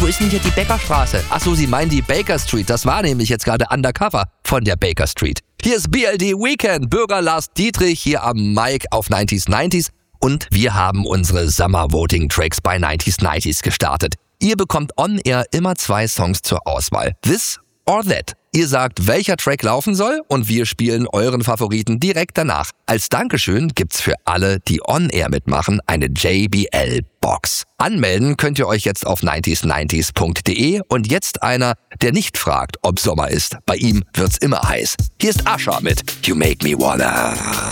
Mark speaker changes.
Speaker 1: ist denn hier die Bäckerstraße? Achso, Sie meinen die Baker Street. Das war nämlich jetzt gerade Undercover von der Baker Street. Hier ist BLD Weekend. Bürger Lars Dietrich hier am Mic auf 90s. Und wir haben unsere Summer Voting Tracks bei 90s gestartet. Ihr bekommt on air immer 2 Songs zur Auswahl. This or that. Ihr sagt, welcher Track laufen soll und wir spielen euren Favoriten direkt danach. Als Dankeschön gibt's für alle, die on-air mitmachen, eine JBL-Box. Anmelden könnt ihr euch jetzt auf 90s90s.de und jetzt einer, der nicht fragt, ob Sommer ist. Bei ihm wird's immer heiß. Hier ist Asher mit You Make Me Wanna.